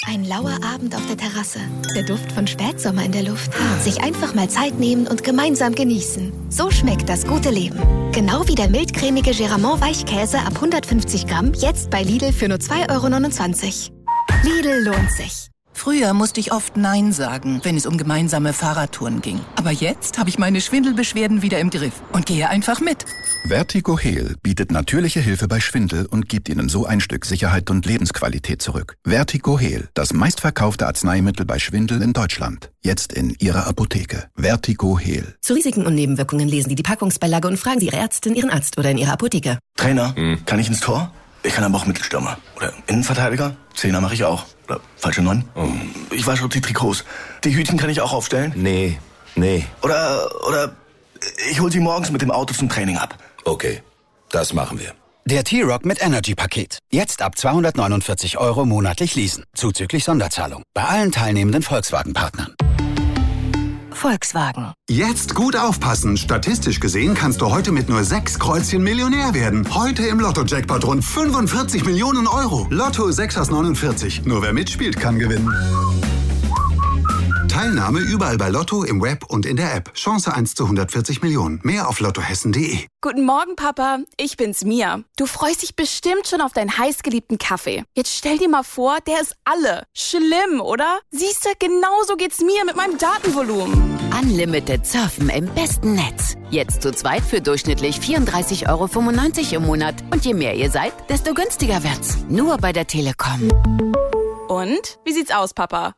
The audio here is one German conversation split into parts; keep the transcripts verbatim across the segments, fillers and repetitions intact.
Ein lauer Abend auf der Terrasse. Der Duft von Spätsommer in der Luft. Sich einfach mal Zeit nehmen und gemeinsam genießen. So schmeckt das gute Leben. Genau wie der mildcremige Geramont Weichkäse ab hundertfünfzig Gramm. Jetzt bei Lidl für nur zwei Euro neunundzwanzig. Lidl lohnt sich. Früher musste ich oft Nein sagen, wenn es um gemeinsame Fahrradtouren ging. Aber jetzt habe ich meine Schwindelbeschwerden wieder im Griff und gehe einfach mit. Vertigo Heal bietet natürliche Hilfe bei Schwindel und gibt Ihnen so ein Stück Sicherheit und Lebensqualität zurück. Vertigo Heal, das meistverkaufte Arzneimittel bei Schwindel in Deutschland. Jetzt in Ihrer Apotheke. Vertigo Heal. Zu Risiken und Nebenwirkungen lesen Sie die Packungsbeilage und fragen Sie Ihre Ärztin, Ihren Arzt oder in Ihrer Apotheke. Trainer, hm. kann ich ins Tor? Ich kann aber auch Mittelstürmer. Oder Innenverteidiger. Zehner mache ich auch. Oder falsche Neun. Oh. Ich wasche die Trikots. Die Hütchen kann ich auch aufstellen? Nee, nee. Oder, oder ich hol sie morgens mit dem Auto zum Training ab. Okay, das machen wir. Der T-Rock mit Energy-Paket. Jetzt ab zweihundertneunundvierzig Euro monatlich leasen. Zuzüglich Sonderzahlung. Bei allen teilnehmenden Volkswagen-Partnern. Volkswagen. Jetzt gut aufpassen. Statistisch gesehen kannst du heute mit nur sechs Kreuzchen Millionär werden. Heute im Lotto-Jackpot rund fünfundvierzig Millionen Euro. Lotto sechs aus neunundvierzig. Nur wer mitspielt, kann gewinnen. Teilnahme überall bei Lotto, im Web und in der App. Chance eins zu hundertvierzig Millionen. Mehr auf lottohessen punkt de. Guten Morgen, Papa. Ich bin's, Mia. Du freust dich bestimmt schon auf deinen heißgeliebten Kaffee. Jetzt stell dir mal vor, der ist alle. Schlimm, oder? Siehst du, genauso geht's mir mit meinem Datenvolumen. Unlimited Surfen im besten Netz. Jetzt zu zweit für durchschnittlich vierunddreißig Euro fünfundneunzig im Monat. Und je mehr ihr seid, desto günstiger wird's. Nur bei der Telekom. Und? Wie sieht's aus, Papa?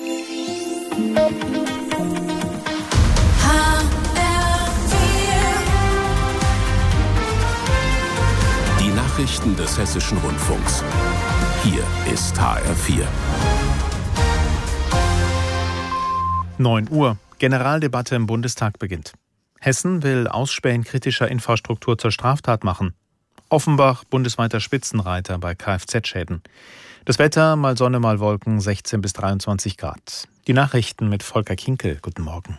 Die Nachrichten des Hessischen Rundfunks. Hier ist H R vier. neun Uhr. Generaldebatte im Bundestag beginnt. Hessen will Ausspähen kritischer Infrastruktur zur Straftat machen. Offenbach bundesweiter Spitzenreiter bei Kfz-Schäden. Das Wetter, mal Sonne, mal Wolken, sechzehn bis dreiundzwanzig Grad. Die Nachrichten mit Volker Kinkel. Guten Morgen.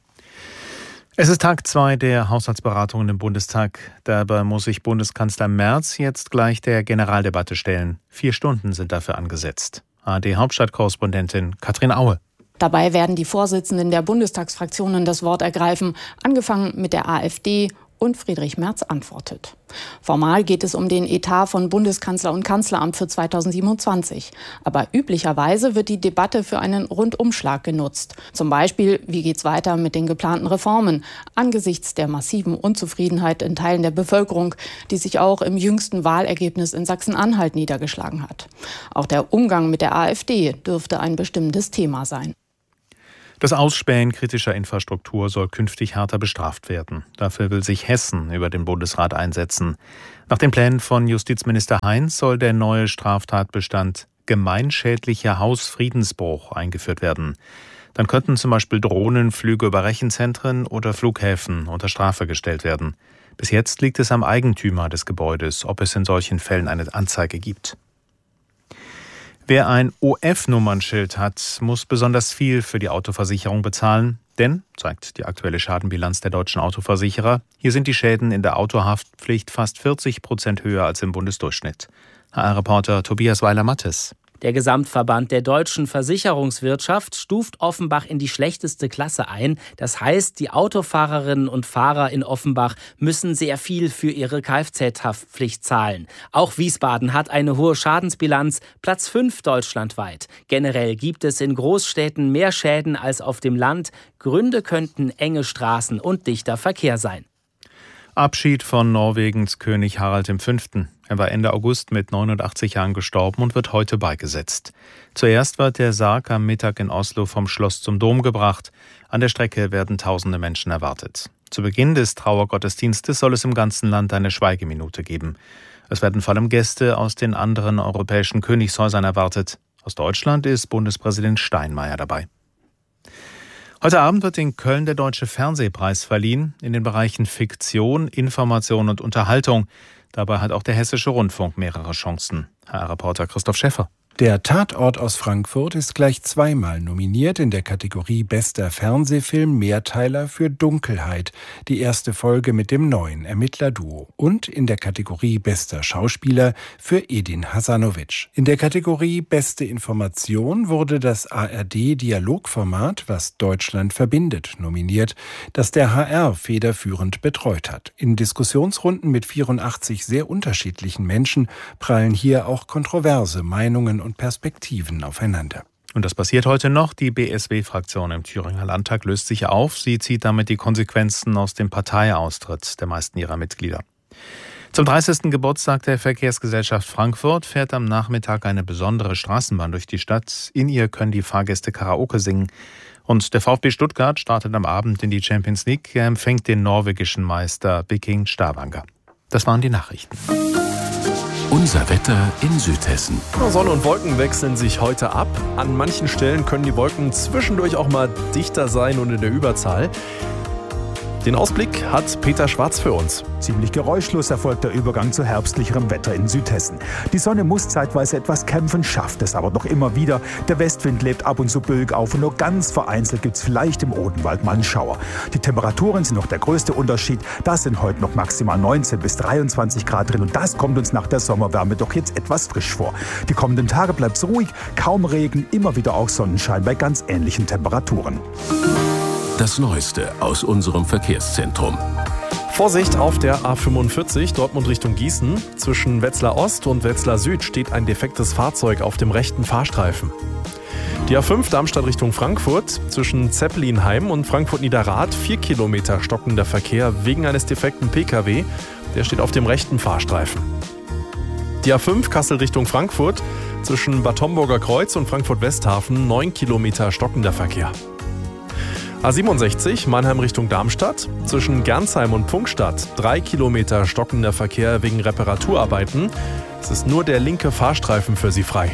Es ist Tag zwei der Haushaltsberatungen im Bundestag. Dabei muss sich Bundeskanzler Merz jetzt gleich der Generaldebatte stellen. Vier Stunden sind dafür angesetzt. A R D-Hauptstadtkorrespondentin Katrin Aue. Dabei werden die Vorsitzenden der Bundestagsfraktionen das Wort ergreifen, angefangen mit der AfD, und Friedrich Merz antwortet. Formal geht es um den Etat von Bundeskanzler und Kanzleramt für zweitausendsiebenundzwanzig. Aber üblicherweise wird die Debatte für einen Rundumschlag genutzt. Zum Beispiel, wie geht's weiter mit den geplanten Reformen angesichts der massiven Unzufriedenheit in Teilen der Bevölkerung, die sich auch im jüngsten Wahlergebnis in Sachsen-Anhalt niedergeschlagen hat. Auch der Umgang mit der AfD dürfte ein bestimmendes Thema sein. Das Ausspähen kritischer Infrastruktur soll künftig härter bestraft werden. Dafür will sich Hessen über den Bundesrat einsetzen. Nach den Plänen von Justizminister Heinz soll der neue Straftatbestand gemeinschädlicher Hausfriedensbruch eingeführt werden. Dann könnten zum Beispiel Drohnenflüge über Rechenzentren oder Flughäfen unter Strafe gestellt werden. Bis jetzt liegt es am Eigentümer des Gebäudes, ob es in solchen Fällen eine Anzeige gibt. Wer ein O F-Nummernschild hat, muss besonders viel für die Autoversicherung bezahlen. Denn, zeigt die aktuelle Schadenbilanz der deutschen Autoversicherer, hier sind die Schäden in der Autohaftpflicht fast vierzig Prozent höher als im Bundesdurchschnitt. H R-Reporter Tobias Weiler-Mattes. Der Gesamtverband der deutschen Versicherungswirtschaft stuft Offenbach in die schlechteste Klasse ein. Das heißt, die Autofahrerinnen und Fahrer in Offenbach müssen sehr viel für ihre Kfz-Haftpflicht zahlen. Auch Wiesbaden hat eine hohe Schadensbilanz, Platz fünf deutschlandweit. Generell gibt es in Großstädten mehr Schäden als auf dem Land. Gründe könnten enge Straßen und dichter Verkehr sein. Abschied von Norwegens König Harald der Fünfte. Er war Ende August mit neunundachtzig Jahren gestorben und wird heute beigesetzt. Zuerst wird der Sarg am Mittag in Oslo vom Schloss zum Dom gebracht. An der Strecke werden tausende Menschen erwartet. Zu Beginn des Trauergottesdienstes soll es im ganzen Land eine Schweigeminute geben. Es werden vor allem Gäste aus den anderen europäischen Königshäusern erwartet. Aus Deutschland ist Bundespräsident Steinmeier dabei. Heute Abend wird in Köln der Deutsche Fernsehpreis verliehen, in den Bereichen Fiktion, Information und Unterhaltung. Dabei hat auch der Hessische Rundfunk mehrere Chancen. H R-Reporter Christoph Schäffer. Der Tatort aus Frankfurt ist gleich zweimal nominiert in der Kategorie Bester Fernsehfilm Mehrteiler für Dunkelheit, die erste Folge mit dem neuen Ermittlerduo, und in der Kategorie Bester Schauspieler für Edin Hasanovic. In der Kategorie Beste Information wurde das A R D-Dialogformat Was Deutschland verbindet nominiert, das der H R federführend betreut hat. In Diskussionsrunden mit vierundachtzig sehr unterschiedlichen Menschen prallen hier auch kontroverse Meinungen und Perspektiven aufeinander. Und das passiert heute noch. Die B S W-Fraktion im Thüringer Landtag löst sich auf. Sie zieht damit die Konsequenzen aus dem Parteiaustritt der meisten ihrer Mitglieder. Zum dreißigsten Geburtstag der Verkehrsgesellschaft Frankfurt fährt am Nachmittag eine besondere Straßenbahn durch die Stadt. In ihr können die Fahrgäste Karaoke singen. Und der VfB Stuttgart startet am Abend in die Champions League. Er empfängt den norwegischen Meister Viking Stavanger. Das waren die Nachrichten. Unser Wetter in Südhessen. Sonne und Wolken wechseln sich heute ab. An manchen Stellen können die Wolken zwischendurch auch mal dichter sein und in der Überzahl. Den Ausblick hat Peter Schwarz für uns. Ziemlich geräuschlos erfolgt der Übergang zu herbstlicherem Wetter in Südhessen. Die Sonne muss zeitweise etwas kämpfen, schafft es aber noch immer wieder. Der Westwind lebt ab und zu böig auf und nur ganz vereinzelt gibt es vielleicht im Odenwald mal einen Schauer. Die Temperaturen sind noch der größte Unterschied. Da sind heute noch maximal neunzehn bis dreiundzwanzig Grad drin und das kommt uns nach der Sommerwärme doch jetzt etwas frisch vor. Die kommenden Tage bleibt es ruhig, kaum Regen, immer wieder auch Sonnenschein bei ganz ähnlichen Temperaturen. Das Neueste aus unserem Verkehrszentrum. Vorsicht auf der A fünfundvierzig, Dortmund Richtung Gießen. Zwischen Wetzlar Ost und Wetzlar Süd steht ein defektes Fahrzeug auf dem rechten Fahrstreifen. Die A fünf Darmstadt Richtung Frankfurt. Zwischen Zeppelinheim und Frankfurt-Niederrad vier Kilometer stockender Verkehr wegen eines defekten P K W. Der steht auf dem rechten Fahrstreifen. Die A fünf Kassel Richtung Frankfurt. Zwischen Bad Homburger Kreuz und Frankfurt-Westhafen neun Kilometer stockender Verkehr. A siebenundsechzig Mannheim Richtung Darmstadt. Zwischen Gernsheim und Pfungstadt drei Kilometer stockender Verkehr wegen Reparaturarbeiten. Es ist nur der linke Fahrstreifen für Sie frei.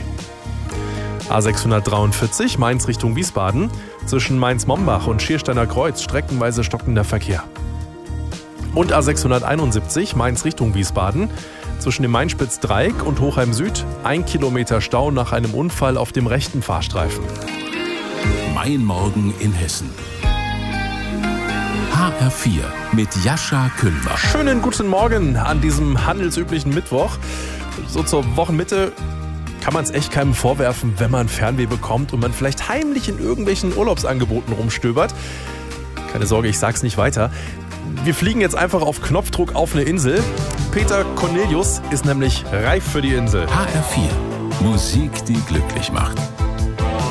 A sechshundertdreiundvierzig Mainz Richtung Wiesbaden. Zwischen Mainz-Mombach und Schiersteiner Kreuz streckenweise stockender Verkehr. Und A sechshunderteinundsiebzig Mainz Richtung Wiesbaden. Zwischen dem Mainspitz-Dreieck und Hochheim Süd ein Kilometer Stau nach einem Unfall auf dem rechten Fahrstreifen. Mein Morgen in Hessen. H R vier mit Jascha Kühlbach. Schönen guten Morgen an diesem handelsüblichen Mittwoch. So zur Wochenmitte kann man es echt keinem vorwerfen, wenn man Fernweh bekommt und man vielleicht heimlich in irgendwelchen Urlaubsangeboten rumstöbert. Keine Sorge, ich sag's nicht weiter. Wir fliegen jetzt einfach auf Knopfdruck auf eine Insel. Peter Cornelius ist nämlich reif für die Insel. H R vier. Musik, die glücklich macht.